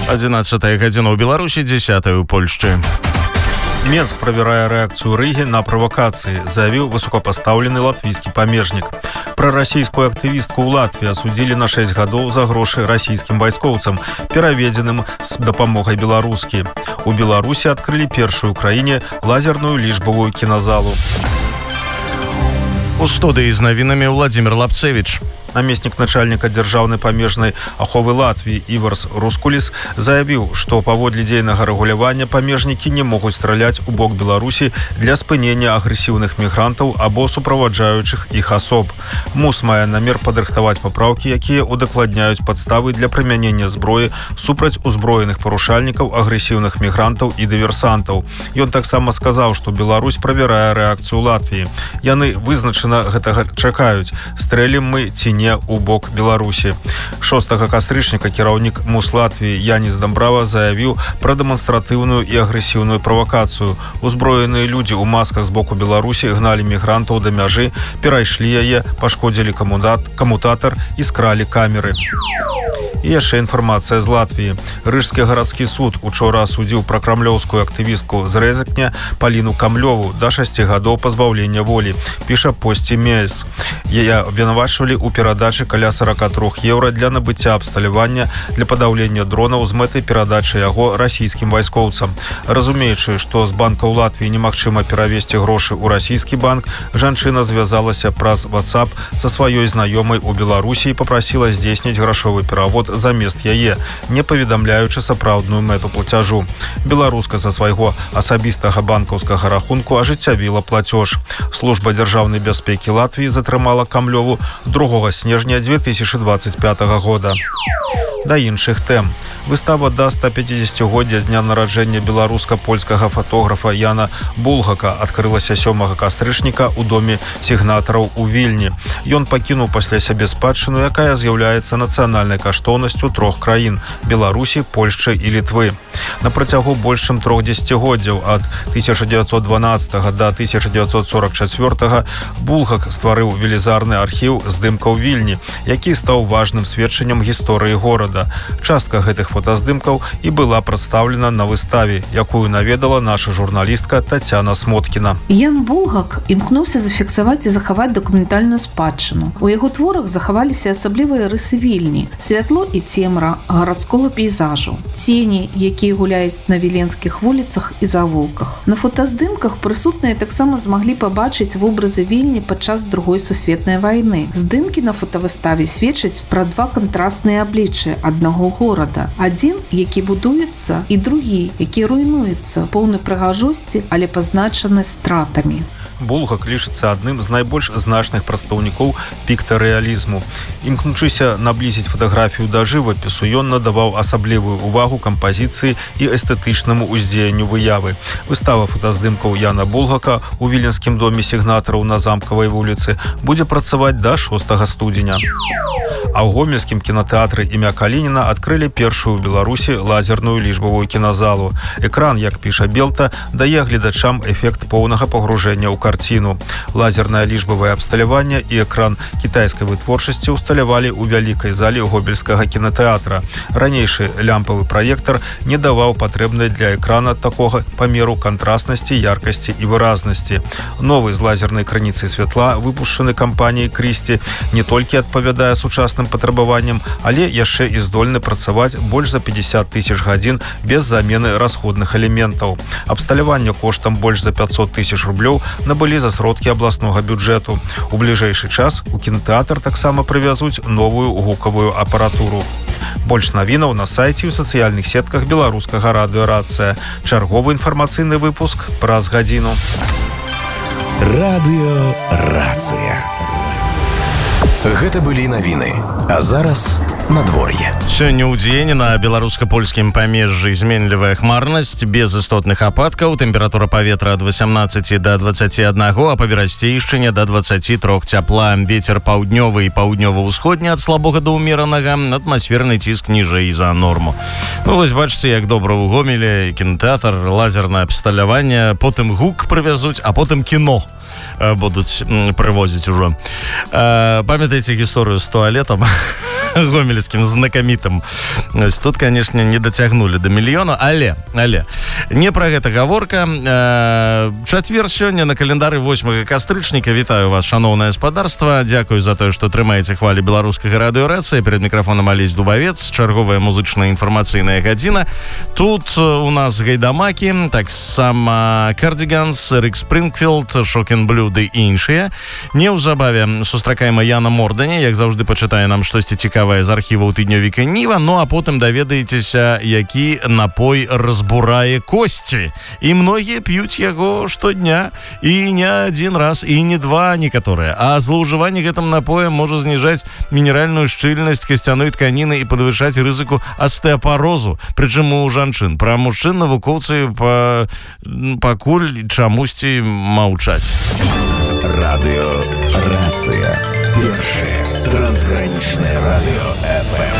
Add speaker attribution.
Speaker 1: 11 гадзіна ў Беларусі, 10 у Польшчы.
Speaker 2: Менск правярае рэакцыю Рыгі на правакацыі, заявіў высокапастаўлены латвійскі памежнік. Прарасійскую актывістку ў Латвіі асудзілі на 6 гадоў за грошы расійскім вайскоўцам, пераведзеным з дапамогай беларускі. У Беларусі адкрылі першую ў краіне лазерную лічбавую кіназалу.
Speaker 1: У студыі з навінамі Владзімир Лапцевіч.
Speaker 2: Намеснік начальніка дзяржаўнай памежнай аховы Латвіі Іварс Рускуліс заявіў, што паводле дзейнага рэгулявання памежнікі не могуць страляць у бок Беларусі для спынення агрэсіўных мігрантаў або суправаджаючых іх асоб. МУС мае намер падрыхтаваць папраўкі, якія удакладняюць падставы для прымянення зброі супраць узброеных парушальнікаў, агрэсіўных мігрантаў і дыверсантаў. Ён таксама сказаў, што Беларусь правярае рэакцыю Латвіі. Яны вызначана гэтага чакаюць. Стрэлім мы ці не у бок Беларусі. 6 кастрычніка кіраўнік МУС Латвіі Яніс Дамбрава заявіў пра дэманстратыўную і агрэсіўную правакацыю. Узброеныя людзі ў масках з боку Беларусі гналі мігрантаў да мяжы, перайшлі яе, пашкодзілі камутатар і скралі камеры. І яшчэ інфармацыя з Латвіі. Рыжскі гарадскі суд учора асудзіў пракрамлёўскую актывістку з Рэзакня Паліну Камлёву да 6 гадоў пазбаўлення волі, піша Посці Мейс. Яе абвінавачвалі ў перадачы каля 43 еўра для набыцця абсталявання для падаўлення дронаў з мэтай перадачы яго расійскім вайскоўцам. Разумеючы, што з банка ў Латвіі немагчыма перавесці грошы ў расійскі банк, жанчына звязалася праз WhatsApp са сваёй знаёмай у Беларусі і папрасіла здзейсніць грашовы перавод замест яе, не паведамляючы сапраўдную мэту плацяжу. Беларуска са свайго асабістага банкаўскага рахунку ажыццявіла плацёж. Служба дзяржаўнай бяспекі Латвіі затрымала Камлёву 2 снежня 2025 года. Да іншых тэм. Выстава да 150-годдзя дня нараджэння беларуска-польскага фатографа Яна Булгака адкрылася 7 кастрычніка ў доме сігнатараў у Вільні. Ён пакінуў пасля сябе спадчыну, якая з'яўляецца нацыянальнай каштоўнасцю 3 краін – Беларусі, Польшчы і Літвы. На працягу больш чым 3 дзесяцігоддзяў ад 1912 да 1944 Булгак стварыў велізарны архіў здымкаў Вільні, які стаў важным сведчаннем гісторыі горада. Частка гэтых фотаздымкаў і была прадстаўлена на выставе, якую наведала наша журналістка Тацяна Смоткіна.
Speaker 3: Ян Булгак імкнуўся зафіксаваць і захаваць дакументальную спадчыну. У яго творах захаваліся асаблівыя рысы Вільні, святло і цемра гарадскога пейзажу, цені, якія гуляюць на віленскіх вуліцах і завулках. На фотаздымках прысутныя таксама змаглі пабачыць вобразы Вільні падчас Другой сусветнай вайны. Здымкі на фотавыставе сведчаць пра 2 кантрастныя абліччы аднаго горада. Адзін, які будуецца, і другі, які руйнуецца, поўны прыгажосці, але пазначаны стратамі.
Speaker 2: Булгак лічыцца адным з найбольш значных прадстаўнікоў піктарэалізму. Імкнучыся наблізіць фатаграфію да жывапісу, ён надаваў асаблівую увагу кампазіцыі і эстэтычнаму ўздзеянню выявы. Выстава фотаздымкаў Яна Булгака ў віленскім доме сігнатараў на Замкавай вуліцы будзе працаваць да 6 студзеня. А ў гомельскім кінатэатры імя Калініна адкрылі першую ў Беларусі лазерную лічбавую кіназалу. Экран, як піша Белта, дае гледачам эфект поўнага пагружэння ў карціну. Лазернае лічбавае абсталяванне і экран кітайскай вытворчасці ўсталявалі ў вялікай зале гомельскага кінатэатра. Ранейшы лямпавы праектар не даваў патрэбнай для экрана такога памеру кантрастнасці, яркасці і выразнасці. Новы з лазернай крыніцай святла, выпушчаны кампаніяй Крісці, не толькі адпавядае сучасным патрабаванням, але яшчэ і здольны працаваць больш за 50 000 гадзін без замены расходных элементаў. Абсталяванне коштам больш за 500 000 рублёў набылі за сродкі абласнога бюджэту. У бліжэйшы час у кінатэатр таксама прывязуць новую гукавую апаратуру. Больш навінаў на сайце і ў сацыяльных сетках беларускага радыё «Рацыя». Чарговы інфармацыйны выпуск праз гадзіну.
Speaker 4: Радыё «Рацыя». Гэта былі навіны. А зараз надвор'е.
Speaker 1: Сёння ў дзень на беларуска-польскім памежжы зменлівая хмарнасць, без істотных ападкаў, тэмпература паветра ад 18 да 21, а па берасцейшчыне да 23 цяпла. Вецер паўднёвы і паўднёва-ўсходні ад слабога да ўмеранага, атмасферны ціск ніжэй за норму. Ну вось бачыце, як добра ў Гомелі, кінатэатр, лазернае абсталяванне, потым гук прывязуць, а потым кіно будуць прывозіць ужо. Памятаеце гісторыю з туалетам? гомельским знакомитым. Тут, конечно, не дацягнули до мільёна, але не пра гэта гаворка. Чацвер сёння на календары 8 кастрычніка. Вітаю вас, шаноўнае гаспадарства. Дзякую за тое, што трымаеце хвалі беларускага радыёрацыі. Перед мікрафонам Алесь Дубавец, чарговая музычная інфармацыйная гадзіна. Тут у нас гайдамакі, таксама Кардиганс, Рик Спрингфілд, Шокін Блю ды іншыя. Неўзабаве сустракаем Яна Морданя, як заўжды пачытае нам штосьці цікавае з архіваў тыднёвіка Ніва, ну а потым даведаецеся, які напой разбурае косці. І многія п'юць яго штодня, і не адзін раз, і не два некаторыя. А злоўжыванне гэтым напоем можа зніжаць мінеральную шчыльнасць касцяной тканіны і падвышаць рызыку астэапарозу, прычым у жанчын. Пра мужчын навукоўцы пакуль чамусьці маўчаць.
Speaker 4: Радыё Рацыя. Першае трансгранічнае радыё FM.